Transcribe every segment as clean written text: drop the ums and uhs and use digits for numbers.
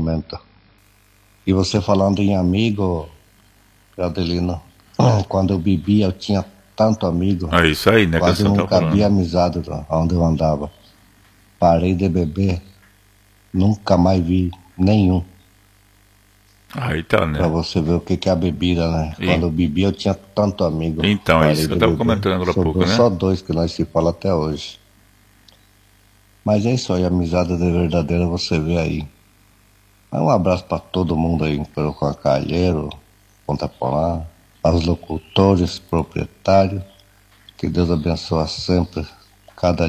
momento. E você falando em amigo, Adelino, quando eu bebia eu tinha tanto amigo. É isso aí, né? Quase não cabia amizade onde eu andava. Parei de beber, nunca mais vi nenhum. Aí tá, né? Pra você ver o que é a bebida, né? Quando eu bebia eu tinha tanto amigo. Então, é isso que eu tava comentando agora há pouco, né? Só 2 que nós se fala até hoje. Mas é isso aí, amizade verdadeira você vê aí. Um abraço para todo mundo aí, pelo Calheiro, Ponta Porã, aos locutores, proprietários. Que Deus abençoe sempre, cada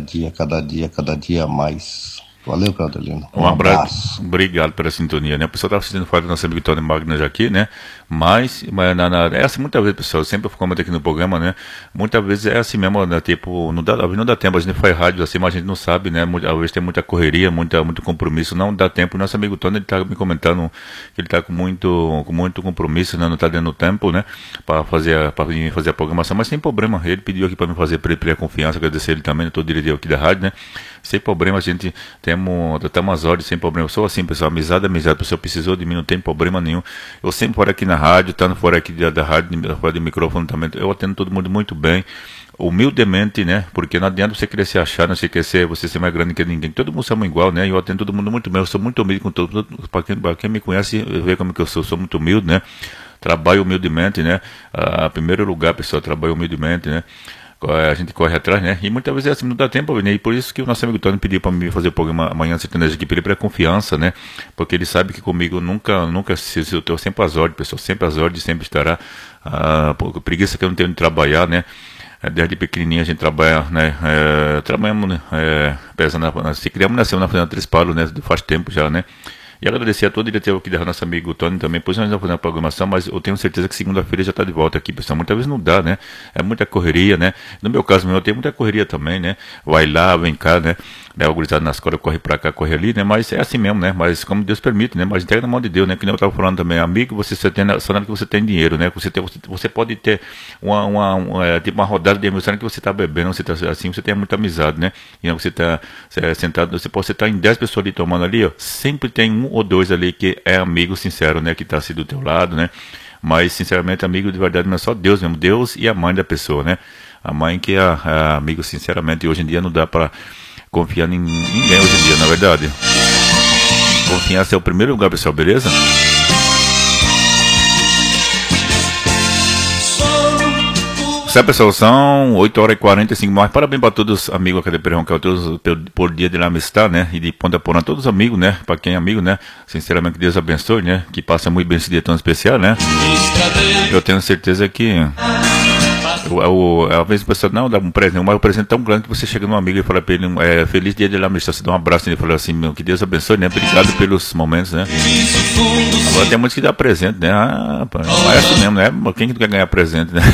dia mais. Valeu, Claudelino. Um abraço. Obrigado pela sintonia, né? O pessoal tá assistindo fora do nosso amigo Tony Magnas aqui, né? Mas é assim, muitas vezes, pessoal, eu sempre comento aqui no programa, né? Muitas vezes é assim mesmo, né? Tipo, não dá tempo, a gente faz rádio assim, mas a gente não sabe, né? Às vezes tem muita correria, muito compromisso, não dá tempo. Nosso amigo Tony, ele tá me comentando que ele tá com muito compromisso, né? Não tá dando tempo, né? Para vir fazer a programação, mas sem problema. Ele pediu aqui para me fazer a confiança, agradecer ele também, eu tô diretivo aqui da rádio, né? Sem problema, a gente temos umas ordens, sem problema. Eu sou assim, pessoal, amizade. Se você precisou de mim, não tem problema nenhum. Eu sempre fora aqui na rádio, estando fora aqui da rádio, fora do microfone também, eu atendo todo mundo muito bem, humildemente, né? Porque não adianta você querer se achar, não você quer você ser mais grande que ninguém. Todo mundo somos igual, né? Eu atendo todo mundo muito bem, eu sou muito humilde com todo mundo. Para quem me conhece, vê como que eu sou muito humilde, né? Trabalho humildemente, né? Primeiro lugar, pessoal, trabalho humildemente, né? A gente corre atrás, né? E muitas vezes é assim, não dá tempo, né? E por isso que o nosso amigo Tony pediu para mim fazer o programa amanhã sertanejo aqui, pedir para confiança, né? Porque ele sabe que comigo nunca se eu estou sempre às ordens, pessoal, sempre às ordens, sempre estará. Preguiça que eu não tenho de trabalhar, né? Desde pequenininho a gente trabalha, né? Trabalhamos, né? Se criamos, nascemos na Fazenda Três Palos, né? Faz tempo já, né? E agradecer a todo o diretivo aqui da nosso amigo Tony também. Pois nós vamos fazer uma programação, mas eu tenho certeza que segunda-feira já está de volta aqui, pessoal. Muitas vezes não dá, né? É muita correria, né? No meu caso, eu tenho muita correria também, né? Vai lá, vem cá, né? O gurizado na escola corre pra cá, corre ali, né? Mas é assim mesmo, né? Mas como Deus permite, né? Mas entrega na mão de Deus, né? Que nem eu estava falando também, amigo, você tem só na que você tem dinheiro, né? Você pode ter tipo uma rodada de emoção que você está bebendo, você tá assim, você tem muita amizade, né? E você está sentado, você pode estar em 10 pessoas ali tomando ali, ó. Sempre tem um ou dois ali que é amigo sincero, né? Que está assim do teu lado, né? Mas sinceramente, amigo de verdade, não é só Deus mesmo, Deus e a mãe da pessoa, né? A mãe que é amigo sinceramente, e hoje em dia não dá para confiar em ninguém hoje em dia, na verdade. Confiança é o primeiro lugar, pessoal, beleza? Certo, pessoal, são 8h45, mas parabéns para todos os amigos aqui de Perrão, que é todos por dia de la amistad, né, e de Ponta Porã, todos os amigos, né, para quem é amigo, né, sinceramente que Deus abençoe, né, que passa muito bem esse dia tão especial, né, eu tenho certeza que às vezes o pessoal não dá um presente, mas o presente tão grande que você chega num amigo e fala para ele, feliz dia de la amistad, você dá um abraço e ele fala assim, meu, que Deus abençoe, né, obrigado pelos momentos, né. Agora tem muitos que dá presente, né, é assim mesmo, né, quem que não quer ganhar presente, né.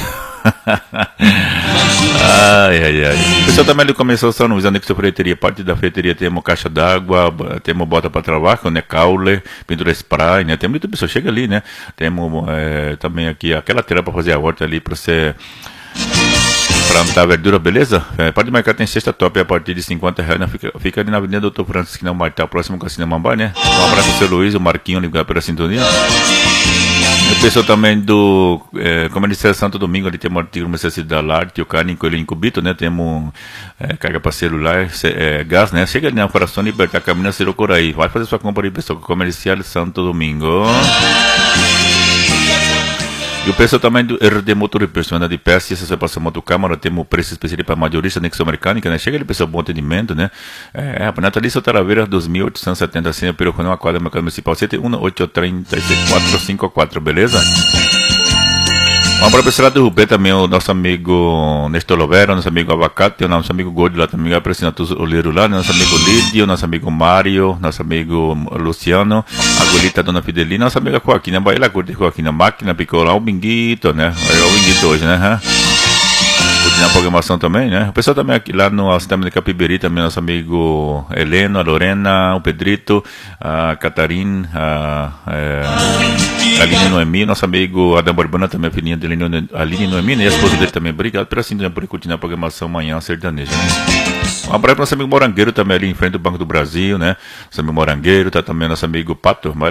O pessoal também ele começou só avisando que a freteria, parte da freteria temos caixa d'água, temos bota para trabalho, né, caule, pintura spray, né, tem muita pessoa, chega ali, né, temos também aqui aquela tela para fazer a horta ali para você plantar verdura, beleza? Pode marcar, tem cesta top a partir de R$50, né? Fica ali na Avenida Doutor Francisco, não Martel, próximo ao Cassino Mambá, né? Um abraço ao seu Luiz, o Marquinho, ligado pela sintonia. O pessoal também do Comercial Santo Domingo, ali tem uma artigo necessidade da Larte, o Carne, Coelhinho Cubito, né? Temos carga para celular, gás, né? Chega ali na Coração Libertar, caminha Cirocoraí. Vai fazer sua compra ali, pessoal, Comercial Santo Domingo. E o pessoal também do RD Motor e Persona de peças, se você passa a motocâmara, temos preço especial para majorista, anexo mecânica, né? Chega ali, pessoal, bom atendimento, né? Natalício Taraveira, 2.870, assim, pelo canal quadra mercado municipal, 71830-454, beleza? Vamos para o pessoal do Rubê também, o nosso amigo Nestor Lovera, nosso amigo Abacate, o nosso amigo Gordo lá também, apresentando o Oleiro lá, nosso amigo Lídio, nosso amigo Mário, nosso amigo Luciano, a Golita Dona Fidelina, nossa amiga Joaquina, Baila Gorda Joaquina, Máquina, picou lá o Binguito, né? É o Binguito hoje, né? Na programação também, né? O pessoal também aqui lá no assentamento de Capiberi, também nosso amigo Heleno, a Lorena, o Pedrito, a Catarina, a Aline Noemi, nosso amigo Adam Barbana, também a filhinha dele, Aline Noemi, né? E a esposa dele também. Obrigado pela sintonia, por continuar a programação amanhã sertaneja, né? Um abraço para nosso amigo Morangueiro também ali em frente do Banco do Brasil, né? Nosso amigo Morangueiro, tá também nosso amigo Pato,